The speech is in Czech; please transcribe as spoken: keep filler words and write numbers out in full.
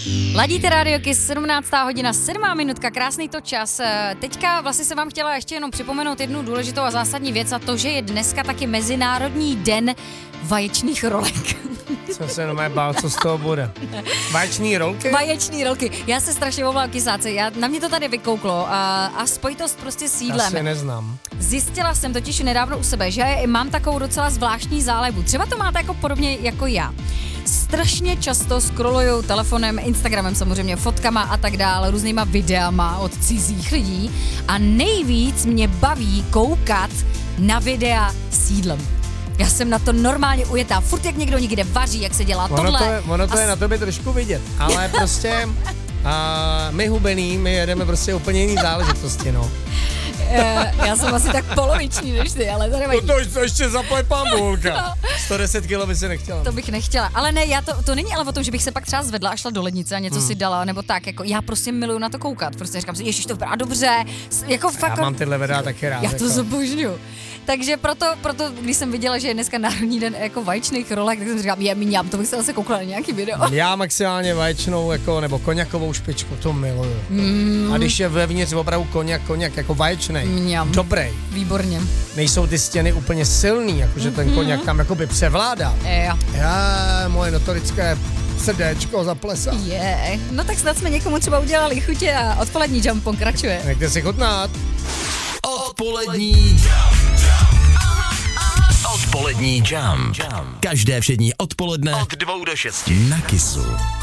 Ladíte Radio Kiss, sedmnáctá hodina, sedmá minutka, krásný to čas. Teďka vlastně se vám chtěla ještě jenom připomenout jednu důležitou a zásadní věc a to, že je dneska taky Mezinárodní den vaječných rolek. Jsem se jenom bál, co z toho bude. Vaječný rolky? Vaječný rolky. Já se strašně omlouvám, kysáce. Já, na mě to tady vykouklo a, a spojitost prostě s jídlem. Asi neznám. Zjistila jsem totiž nedávno u sebe, že mám takovou docela zvláštní zálebu. Třeba to máte jako podobně jako já. Strašně často scrolluju telefonem, Instagramem samozřejmě, fotkama a tak dále, různýma videama od cizích lidí a nejvíc mě baví koukat na videa s jídlem. Já jsem na to normálně ujetá, furt jak někdo někde vaří, jak se dělá ono tohle. To je, ono to a je na tobě trošku vidět, ale prostě a my hubený, my jedeme prostě úplně jiný záležitosti, no. Já jsem asi tak poloviční než ty, ale to nevadí. No to ještě zaplať pán Bulka. sto deset kilo by si nechtěla. To bych nechtěla, ale ne, já to, to není ale o tom, že bych se pak třeba zvedla a šla do lednice a něco hmm. si dala, nebo tak, jako já prostě miluju na to koukat, prostě říkám si, ježiš, to vypadá dobře, jako fakt. Já mám tyhle videa taky rád. Já to jako. zbožňuju. Takže proto, proto, když jsem viděla, že je dneska národní den jako vaječných rolek, tak jsem říkala, je mňam, to bych se zase koukala na nějaký video. Já maximálně vaječnou jako, nebo koněkovou špičku, to miluju. Mm. A když je vevnitř opravdu koněk, koněk jako vaječnej, mňam. dobrý. Výborně. Nejsou ty stěny úplně silný, jakože mm-hmm. ten koněk tam jakoby převládá. Jo. Já, moje notorické srdéčko zaplesá. Je, yeah. No tak snad jsme někomu třeba udělali chutě a odpolední jump pokračuje. Nechte si chutnat. Odpolední Odpolední jump. Každé všední odpoledne od dvou do šesti na Kissu.